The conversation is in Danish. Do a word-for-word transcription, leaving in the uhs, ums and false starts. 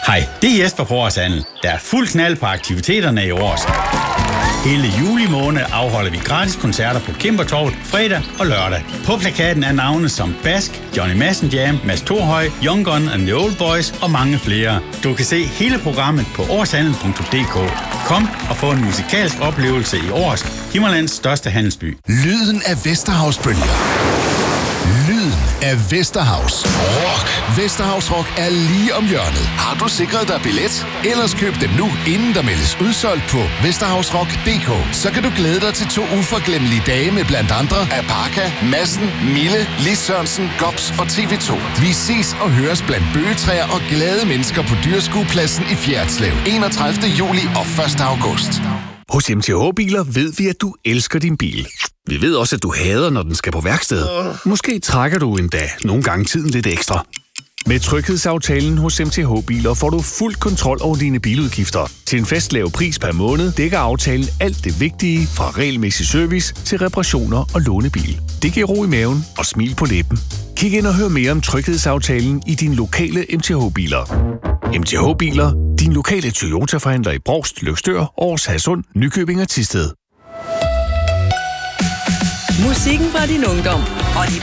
Hej, det er Jesper fra Års Handel. Der er fuld knald på aktiviteterne i Års. Hele juli måned afholder vi gratis koncerter på Kimbertorvet fredag og lørdag. På plakaten er navne som Bask, Johnny Madsen Jam, Mads Thorhøj, Young Gun and the Old Boys og mange flere. Du kan se hele programmet på årshandel punktum d k. Kom og få en musikalsk oplevelse i Års, Himmerlands største handelsby. Lyden af Vesterhavsbølger. Lyden af Vesterhavs Rock. Vesterhavs Rock er lige om hjørnet. Har du sikret dig billet? Ellers køb den nu, inden der meldes udsolgt på vesterhavsrock punktum d k. Så kan du glæde dig til to uforglemmelige dage med blandt andre Apaka, Madsen, Mille, Lis Sørensen, Gops og T V to. Vi ses og høres blandt bøgetræer og glade mennesker på Dyreskuepladsen i Fjerdslev enogtredivte juli og første august. Hos M T H-biler ved vi, at du elsker din bil. Vi ved også, at du hader, når den skal på værksted. Måske trækker du endda nogle gange tiden lidt ekstra. Med tryghedsaftalen hos M T H-biler får du fuld kontrol over dine biludgifter. Til en fast lav pris per måned dækker aftalen alt det vigtige fra regelmæssig service til reparationer og lånebil. Det giver ro i maven og smil på læben. Kig ind og hør mere om tryghedsaftalen i din lokale M T H-biler. M T H-biler, din lokale Toyota-forhandler i Brovst, Løgstør, Års, Hadsund, Nykøbing og Thisted. Musikken fra din ungdom og de